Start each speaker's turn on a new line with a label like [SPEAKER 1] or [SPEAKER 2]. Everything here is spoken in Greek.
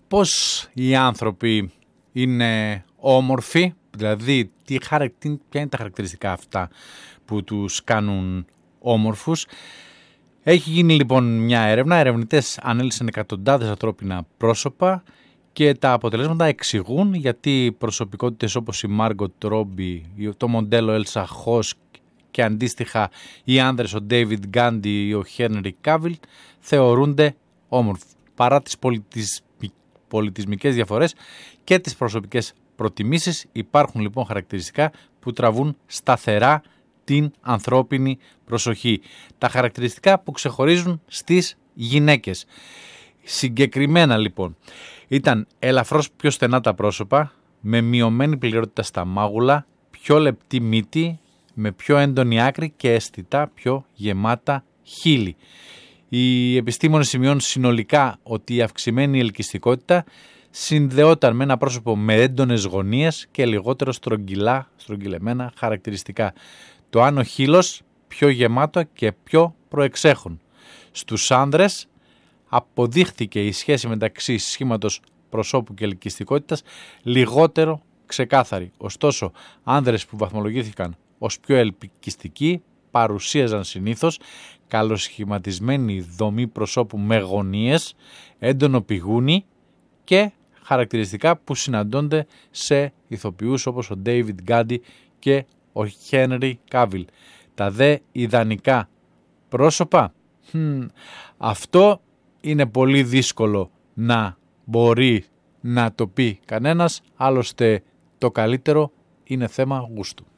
[SPEAKER 1] πώς οι άνθρωποι είναι όμορφοι, δηλαδή ποια είναι τα χαρακτηριστικά αυτά που τους κάνουν όμορφους. Έχει γίνει λοιπόν μια έρευνα, ερευνητές ανέλυσαν εκατοντάδες ανθρώπινα πρόσωπα και τα αποτελέσματα εξηγούν γιατί προσωπικότητες όπως η Μάργκοτ Ρόμπι, το μοντέλο Έλσα Χόσκ και αντίστοιχα οι άνδρες ο Ντέιβιντ Γκάντι ή ο Χένρι Κάβιλ θεωρούνται όμορφοι. Παρά τις πολιτισμικές διαφορές και τις προσωπικές προτιμήσεις, υπάρχουν λοιπόν χαρακτηριστικά που τραβούν σταθερά την ανθρώπινη προσοχή. Τα χαρακτηριστικά που ξεχωρίζουν στις γυναίκες. Συγκεκριμένα λοιπόν ήταν ελαφρώς πιο στενά τα πρόσωπα, με μειωμένη πληρότητα στα μάγουλα, πιο λεπτή μύτη, με πιο έντονη άκρη και αισθητά πιο γεμάτα χείλη. Οι επιστήμονες σημειώνουν συνολικά ότι η αυξημένη ελκυστικότητα συνδεόταν με ένα πρόσωπο με έντονες γωνίες και λιγότερο στρογγυλεμένα χαρακτηριστικά. Το άνω χείλος πιο γεμάτο και πιο προεξέχον. Στους άνδρες αποδείχθηκε η σχέση μεταξύ σχήματος προσώπου και ελκυστικότητας λιγότερο ξεκάθαρη. Ωστόσο, άνδρες που βαθμολογήθηκαν ως πιο ελκυστικοί παρουσίαζαν συνήθως καλοσχηματισμένη δομή προσώπου με γωνίες, έντονο πηγούνι και χαρακτηριστικά που συναντώνται σε ηθοποιούς όπως ο Ντέιβιντ Γκάντι και ο Χένρι Κάβιλ. Τα δε ιδανικά πρόσωπα, αυτό είναι πολύ δύσκολο να μπορεί να το πει κανένας, άλλωστε το καλύτερο είναι θέμα γούστου.